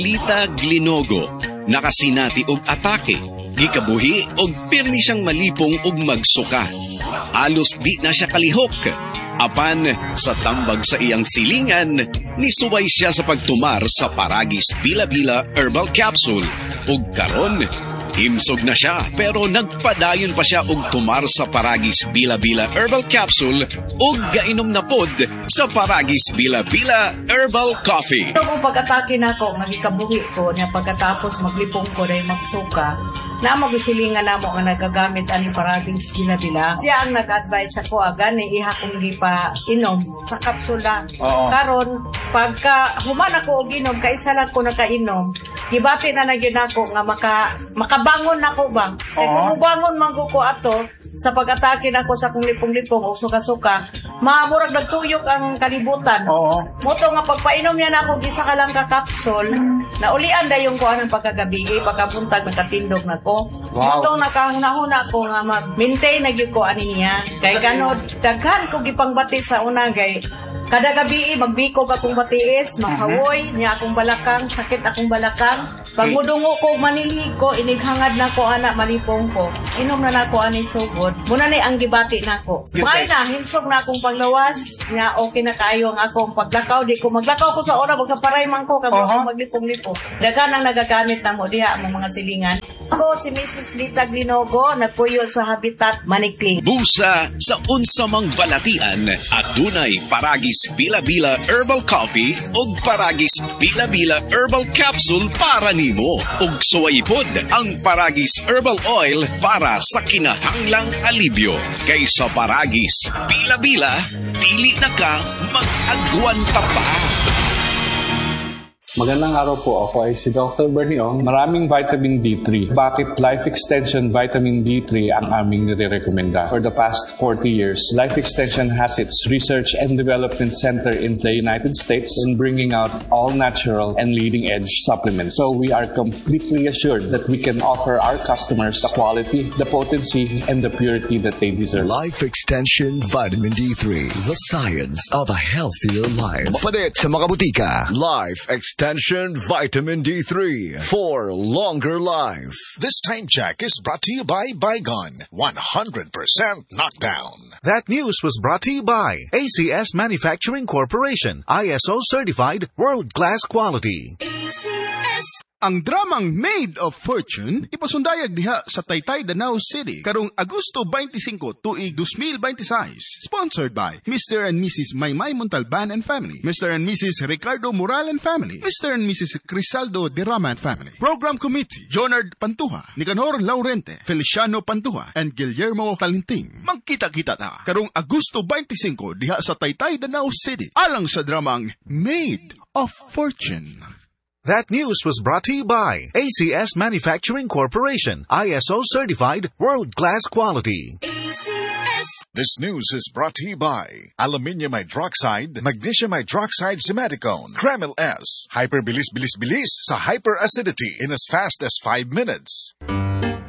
Lita Glinogo, nakasinati og atake, gikabuhi og pirmi siyang malipong og magsuka. Alos di na siya kalihok. Apan sa tambag sa iyang silingan, nisuway siya sa pagtumar sa Paragis Bila-Bila Herbal Capsule. Ug karon, himsog na siya pero nagpadayon pa siya og tumar sa Paragis Bila-Bila Herbal Capsule ug gainom na pod sa Paragis Bila-Bila Herbal Coffee. Ito kung pag-atake na ako, magikabuhi ko na pagkatapos maglipong ko na magsuka, na magsilingan na mo nga nagagamit ani Paragis Bila-Bila. Siya ang nag-advise ako gani iha kong di pa inom sa kapsula. Karon pagka human ako og inom kaisa lang ko nakainom, gibati na nagyud ako nga makabangon nako ba. Kay kung bangon man ko ato sa pag-atake nako sa kong lipong-lipong o suka-suka, mamurag nagtuyok ang kalibutan. Moto nga pagpainom yan ako gisa ka lang ka kapsul, na ulian dayon ko anang pagkagabi, pagkabuntag nakatindog nako. Moto nakahuna ko nga mag-maintain na gyud ko ani niya. Kay ganod daghan ko gipangbati sa una kay kada gabi magbiko akong batiis, makawoy niya akong balakang, sakit akong balakang. Pag mudungo ko maniligo, inighangad na ko anak malipong ko. Inom na nako ani sugod. Muna ni ang gibati nako. May na hinsog na akong panglawas, nga okay na kaayo ang akong paglakaw. Di ko maglakaw ko sa ora sa paray man ko kamo maglipong-lipo. Daghan ang nagagamit na mo diha ang mga silingan. Ako si Mrs. Lita Glinogo, nagpuyo sa Habitat Manikling. Busa sa unsamang balatian at dunay Paragis Bila-Bila Herbal Coffee ug Paragis Bila-Bila Herbal Capsule para nimo. Ug suwaypod ang Paragis Herbal Oil para sa kinahanglang alibyo. Kay sa Paragis Bila-Bila, dili na ka mag-agwanta pa. Magandang araw po. Ako ay si Dr. Bernie Ong. Maraming vitamin D3. Bakit Life Extension Vitamin D3 ang aming nire-recommenda? For the past 40 years, Life Extension has its research and development center in the United States in bringing out all-natural and leading-edge supplements. So we are completely assured that we can offer our customers the quality, the potency, and the purity that they deserve. Life Extension Vitamin D3. The science of a healthier life. Mapalit sa mga butika. Life Extension Vitamin D3 for longer life. This time check is brought to you by Bygone, 100% knockdown. That news was brought to you by ACS Manufacturing Corporation, ISO certified world-class quality. ACS. Ang dramang Made of Fortune ipasundayag diha sa Taytay, Danau City karong Agosto 25 tuig 2026. Sponsored by Mr. and Mrs. Maymay Montalban and Family, Mr. and Mrs. Ricardo Moral and Family, Mr. and Mrs. Crisaldo Derrama and Family. Program Committee, Jonard Pantuha, Nicanor Laurente, Feliciano Pantuha, and Guillermo Talinting. Magkita-kita ta karong Agosto 25 diha sa Taytay, Danau City alang sa dramang Made of Fortune. That news was brought to you by ACS Manufacturing Corporation, ISO certified world-class quality. ACS. This news is brought to you by Aluminium Hydroxide, Magnesium Hydroxide Simaticone, Kreml S, Hyperbilis Bilis Bilis sa hyperacidity in as fast as 5 minutes.